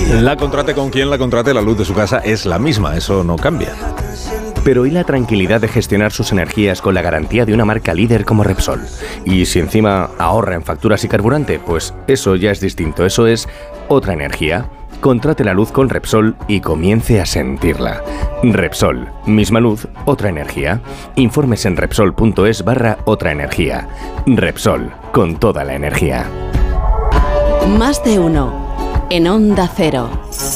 La contrate con quien la contrate, la luz de su casa es la misma, eso no cambia. Pero ¿y la tranquilidad de gestionar sus energías con la garantía de una marca líder como Repsol? Y si encima ahorra en facturas y carburante, pues eso ya es distinto, eso es otra energía. Contrate la luz con Repsol y comience a sentirla. Repsol, misma luz, otra energía. Informes en Repsol.es/otra energía. Repsol, con toda la energía. Más de uno, en Onda Cero.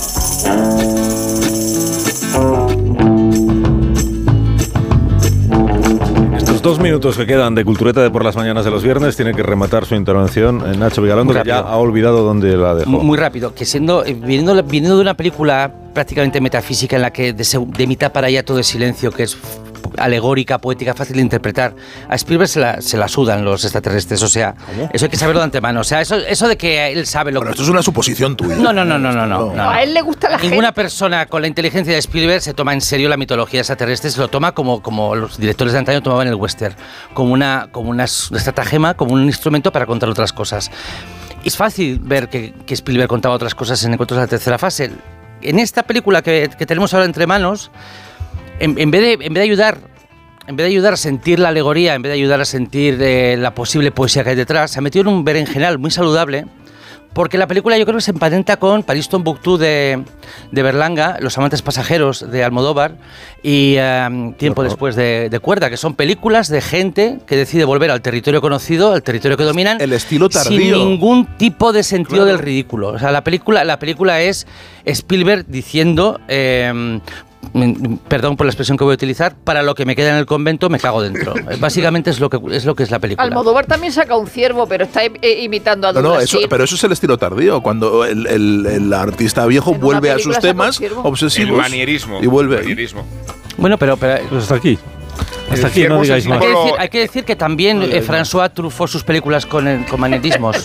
Estos 2 minutos que quedan de Cultureta de por las mañanas de los viernes tiene que rematar su intervención Nacho Vigalondo, que ya ha olvidado dónde la dejó. Muy rápido, que viniendo de una película prácticamente metafísica en la que de mitad para allá todo es silencio, que es alegórica, poética, fácil de interpretar, a Spielberg se la sudan los extraterrestres, o sea, ¿cómo? Eso hay que saberlo de antemano, o sea, eso de que él sabe lo que... Bueno, esto es una suposición tuya. No. A él le gusta la gente. Ninguna persona con la inteligencia de Spielberg se toma en serio la mitología extraterrestre, se lo toma como los directores de antaño tomaban el western, como una estratagema, como un instrumento para contar otras cosas. Es fácil ver que Spielberg contaba otras cosas en Encuentros de la tercera fase. En esta película que tenemos ahora entre manos, en vez de ayudar a sentir la alegoría, en vez de ayudar a sentir la posible poesía que hay detrás, se ha metido en un berenjenal muy saludable, porque la película yo creo que se emparenta con París Tombuctú de Berlanga, Los amantes pasajeros de Almodóvar y Tiempo después de Cuerda, que son películas de gente que decide volver al territorio conocido, al territorio que dominan, el estilo tardío, sin ningún tipo de sentido del ridículo. O sea, la película es Spielberg diciendo... perdón por la expresión que voy a utilizar, para lo que me queda en el convento me cago dentro. Básicamente es lo que es la película. Almodóvar también saca un ciervo, pero está imitando a Douglas Sirk. Pero eso es el estilo tardío, cuando el artista viejo vuelve a sus temas obsesivos. El manierismo. Y vuelve. Manierismo. Bueno, pero pues hasta aquí. Hasta aquí no digáis más. Hay que decir que también François trufó sus películas con manierismos.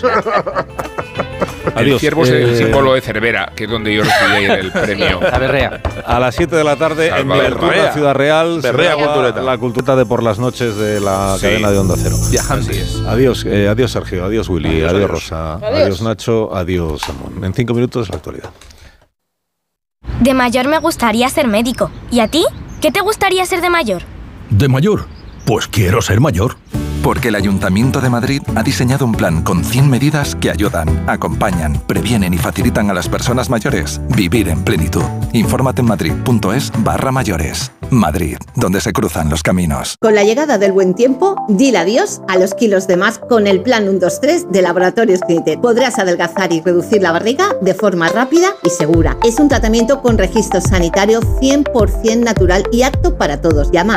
El ciervo es el símbolo de Cervera, que es donde yo recibí el premio. La Berrea. A las 7 de la tarde en Berrea, Ciudad Real, la cultureta de por las noches de la cadena de Onda Cero. Viajantes. Adiós Sergio, adiós Willy, adiós Rosa, adiós Nacho, adiós Samón. En 5 minutos la actualidad. De mayor me gustaría ser médico. ¿Y a ti? ¿Qué te gustaría ser de mayor? ¿De mayor? Pues quiero ser mayor. Porque el Ayuntamiento de Madrid ha diseñado un plan con 100 medidas que ayudan, acompañan, previenen y facilitan a las personas mayores vivir en plenitud. Infórmate en madrid.es/mayores. Madrid, donde se cruzan los caminos. Con la llegada del buen tiempo, dile adiós a los kilos de más con el plan 1-2-3 de Laboratorios Clinitet. Podrás adelgazar y reducir la barriga de forma rápida y segura. Es un tratamiento con registro sanitario 100% natural y apto para todos. Llama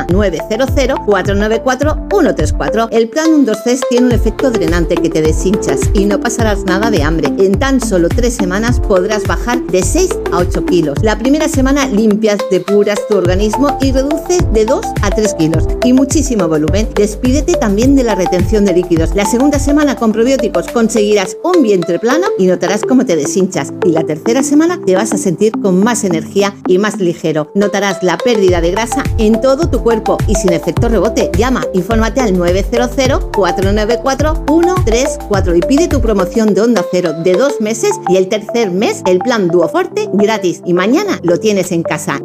900-494-134. El plan 1-2-3 tiene un efecto drenante que te deshinchas y no pasarás nada de hambre. En tan solo 3 semanas podrás bajar de 6 a 8 kilos. La primera semana limpias, depuras tu organismo y reduces de 2 a 3 kilos. Y muchísimo volumen. Despídete también de la retención de líquidos. La segunda semana con probióticos conseguirás un vientre plano y notarás cómo te deshinchas. Y la tercera semana te vas a sentir con más energía y más ligero. Notarás la pérdida de grasa en todo tu cuerpo y sin efecto rebote. Llama, infórmate al 900-494-134 y pide tu promoción de Onda Cero de 2 meses y el tercer mes el plan Duoforte gratis. Y mañana lo tienes en casa.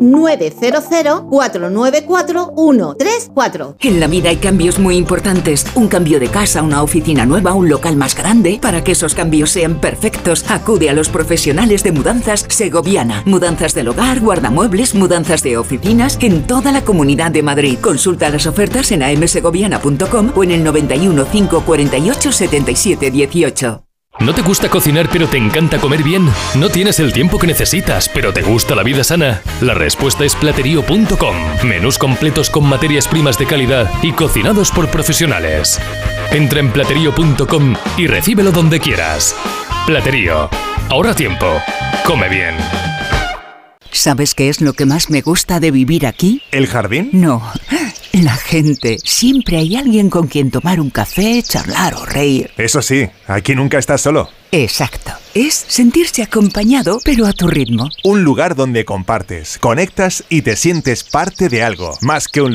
900-494-134. En la vida hay cambios muy importantes. Un cambio de casa, una oficina nueva, un local más grande. Para que esos cambios sean perfectos, acude a los profesionales de Mudanzas Segoviana. Mudanzas del hogar, guardamuebles, mudanzas de oficinas en toda la Comunidad de Madrid. Consulta las ofertas en amsegoviana.com o en el 91 548 77 18. ¿No te gusta cocinar pero te encanta comer bien? ¿No tienes el tiempo que necesitas pero te gusta la vida sana? La respuesta es Platerío.com. Menús completos con materias primas de calidad y cocinados por profesionales. Entra en Platerío.com y recíbelo donde quieras. Platerío. Ahorra tiempo. Come bien. ¿Sabes qué es lo que más me gusta de vivir aquí? ¿El jardín? No, la gente. Siempre hay alguien con quien tomar un café, charlar o reír. Eso sí, aquí nunca estás solo. Exacto. Es sentirse acompañado, pero a tu ritmo. Un lugar donde compartes, conectas y te sientes parte de algo, más que un